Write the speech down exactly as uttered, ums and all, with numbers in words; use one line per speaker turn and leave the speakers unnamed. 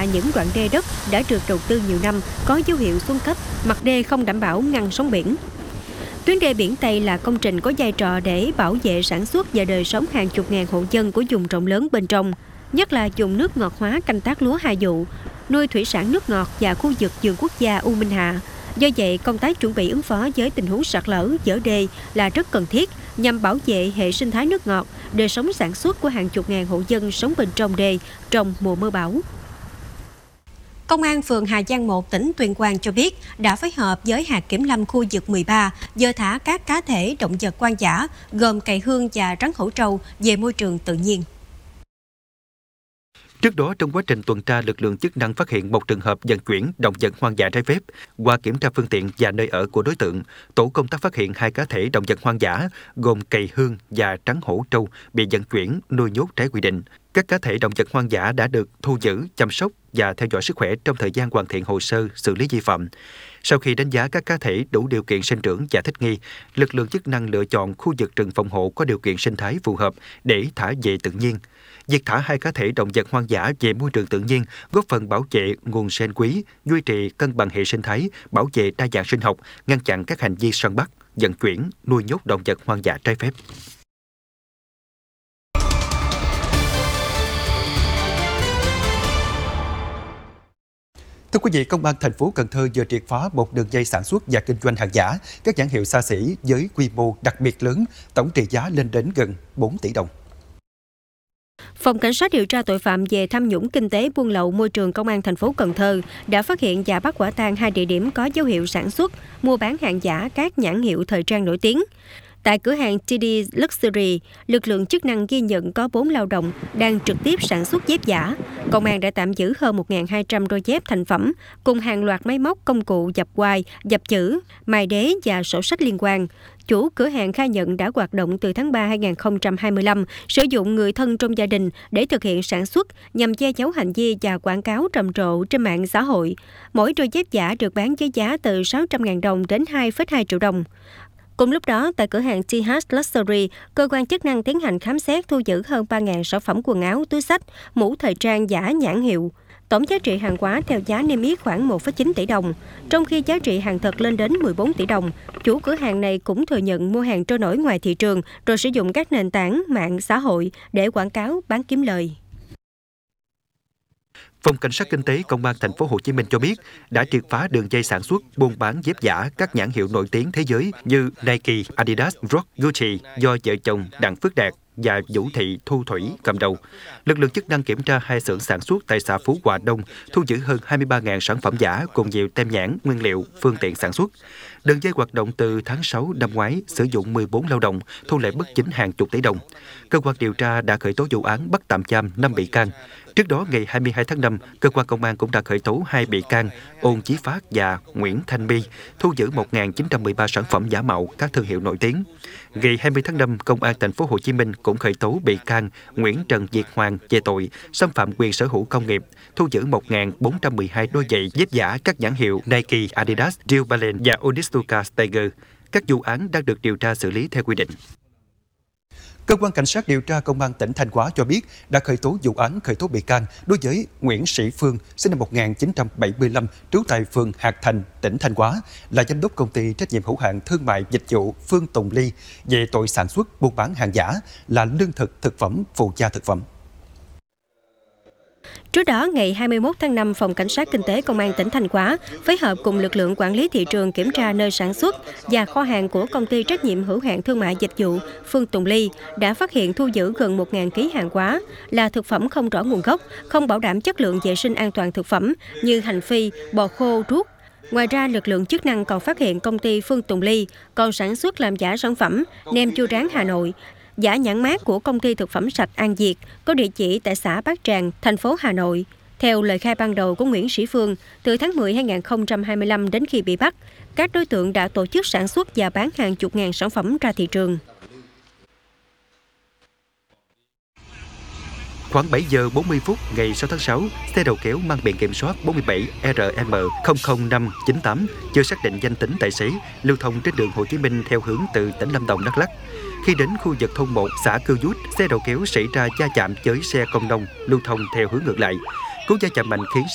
những đoạn đê đất đã được đầu tư nhiều năm, có dấu hiệu xuống cấp, mặt đê không đảm bảo ngăn sóng biển. Tuyến đê biển Tây là công trình có vai trò để bảo vệ sản xuất và đời sống hàng chục ngàn hộ dân của vùng rộng lớn bên trong, nhất là vùng nước ngọt hóa canh tác lúa hai vụ, nuôi thủy sản nước ngọt và khu vực vườn quốc gia U Minh Hạ. Do vậy, công tác chuẩn bị ứng phó với tình huống sạt lở, vỡ đê là rất cần thiết nhằm bảo vệ hệ sinh thái nước ngọt, đời sống sản xuất của hàng chục ngàn hộ dân sống bên trong đê trong mùa mưa bão. Công an phường Hà Giang một, tỉnh Tuyên Quang cho biết đã phối hợp với hạt kiểm lâm khu vực mười ba dơ thả các cá thể động vật hoang dã gồm cầy hương và rắn hổ trâu về môi trường tự nhiên.
Trước đó, trong quá trình tuần tra, lực lượng chức năng phát hiện một trường hợp vận chuyển động vật hoang dã trái phép. Qua kiểm tra phương tiện và nơi ở của đối tượng, tổ công tác phát hiện hai cá thể động vật hoang dã gồm cầy hương và trắng hổ trâu bị vận chuyển nuôi nhốt trái quy định. Các cá thể động vật hoang dã đã được thu giữ, chăm sóc và theo dõi sức khỏe trong thời gian hoàn thiện hồ sơ xử lý vi phạm. Sau khi đánh giá các cá thể đủ điều kiện sinh trưởng và thích nghi, lực lượng chức năng lựa chọn khu vực rừng phòng hộ có điều kiện sinh thái phù hợp để thả về tự nhiên. Việc thả hai cá thể động vật hoang dã về môi trường tự nhiên góp phần bảo vệ nguồn sen quý, duy trì cân bằng hệ sinh thái, bảo vệ đa dạng sinh học, ngăn chặn các hành vi săn bắt, vận chuyển, nuôi nhốt động vật hoang dã trái phép. Thưa quý vị, Công an thành phố Cần Thơ vừa triệt phá một đường dây sản xuất và kinh doanh hàng giả, các nhãn hiệu xa xỉ với quy mô đặc biệt lớn, tổng trị giá lên đến gần bốn tỷ đồng.
Phòng Cảnh sát điều tra tội phạm về tham nhũng kinh tế buôn lậu môi trường Công an thành phố Cần Thơ đã phát hiện và bắt quả tang hai địa điểm có dấu hiệu sản xuất, mua bán hàng giả các nhãn hiệu thời trang nổi tiếng. Tại cửa hàng tê đê Luxury, lực lượng chức năng ghi nhận có bốn lao động đang trực tiếp sản xuất dép giả. Công an đã tạm giữ hơn một nghìn hai trăm đôi dép thành phẩm, cùng hàng loạt máy móc, công cụ dập quai, dập chữ, mài đế và sổ sách liên quan. Chủ cửa hàng khai nhận đã hoạt động từ tháng ba năm hai nghìn không trăm hai mươi lăm, sử dụng người thân trong gia đình để thực hiện sản xuất nhằm che giấu hành vi và quảng cáo trầm trộ trên mạng xã hội. Mỗi đôi dép giả được bán với giá từ sáu trăm nghìn đồng đến hai phẩy hai triệu đồng. Cùng lúc đó, tại cửa hàng tê hát Luxury, cơ quan chức năng tiến hành khám xét thu giữ hơn ba nghìn sản phẩm quần áo, túi xách, mũ thời trang giả nhãn hiệu. Tổng giá trị hàng hóa theo giá niêm yết khoảng một phẩy chín tỷ đồng, trong khi giá trị hàng thật lên đến mười bốn tỷ đồng. Chủ cửa hàng này cũng thừa nhận mua hàng trôi nổi ngoài thị trường, rồi sử dụng các nền tảng mạng xã hội để quảng cáo bán kiếm lời.
Phòng Cảnh sát Kinh tế Công an thành phố Hồ Chí Minh cho biết đã triệt phá đường dây sản xuất, buôn bán dép giả các nhãn hiệu nổi tiếng thế giới như Nike, Adidas, Rock, Gucci do vợ chồng Đặng Phước Đạt và Vũ Thị Thu Thủy cầm đầu. Lực lượng chức năng kiểm tra hai xưởng sản xuất tại xã Phú Hòa Đông, thu giữ hơn hai mươi ba nghìn sản phẩm giả cùng nhiều tem nhãn, nguyên liệu, phương tiện sản xuất. Đường dây hoạt động từ tháng sáu năm ngoái, sử dụng mười bốn lao động, thu lợi bất chính hàng chục tỷ đồng. Cơ quan điều tra đã khởi tố vụ án bắt tạm giam năm bị can. Trước đó, ngày hai mươi hai tháng năm, cơ quan công an cũng đã khởi tố hai bị can, Ôn Chí Phát và Nguyễn Thanh My, thu giữ một nghìn chín trăm mười ba sản phẩm giả mạo các thương hiệu nổi tiếng. Ngày hai mươi tháng năm, Công an thành phố Hồ Chí Minh cũng khởi tố bị can Nguyễn Trần Việt Hoàng về tội xâm phạm quyền sở hữu công nghiệp, thu giữ một nghìn bốn trăm mười hai đôi giày dép giả các nhãn hiệu Nike, Adidas, New Balance và Onitsuka Tiger. Các vụ án đang được điều tra xử lý theo quy định.
Cơ quan Cảnh sát điều tra Công an tỉnh Thanh Hóa cho biết đã khởi tố vụ án khởi tố bị can đối với Nguyễn Sĩ Phương, sinh năm một nghìn chín trăm bảy mươi lăm, trú tại phường Hạc Thành, tỉnh Thanh Hóa, là giám đốc công ty trách nhiệm hữu hạn thương mại dịch vụ Phương Tùng Ly về tội sản xuất, buôn bán hàng giả là lương thực, thực phẩm, phụ gia thực phẩm.
Trước đó, ngày hai mươi mốt tháng năm, Phòng Cảnh sát Kinh tế Công an tỉnh Thanh Hóa phối hợp cùng lực lượng quản lý thị trường kiểm tra nơi sản xuất và kho hàng của công ty trách nhiệm hữu hạn thương mại dịch vụ Phương Tùng Ly đã phát hiện thu giữ gần một nghìn ký hàng hóa là thực phẩm không rõ nguồn gốc, không bảo đảm chất lượng vệ sinh an toàn thực phẩm như hành phi, bò khô, ruốc. Ngoài ra, lực lượng chức năng còn phát hiện công ty Phương Tùng Ly còn sản xuất làm giả sản phẩm nem chua rán Hà Nội, giả nhãn mác của công ty thực phẩm sạch An Việt có địa chỉ tại xã Bát Tràng, thành phố Hà Nội. Theo lời khai ban đầu của Nguyễn Sĩ Phương, từ tháng mười năm hai nghìn không trăm hai mươi lăm đến khi bị bắt, các đối tượng đã tổ chức sản xuất và bán hàng chục ngàn sản phẩm ra thị trường.
Khoảng bảy giờ bốn mươi phút ngày sáu tháng sáu, xe đầu kéo mang biển kiểm soát bốn bảy R M không không năm chín tám chưa xác định danh tính tài xế lưu thông trên đường Hồ Chí Minh theo hướng từ tỉnh Lâm Đồng, Đắk Lắk. Khi đến khu vực thôn một, xã Cư Dút, xe đầu kéo xảy ra va chạm với xe công nông lưu thông theo hướng ngược lại. Cú va chạm mạnh khiến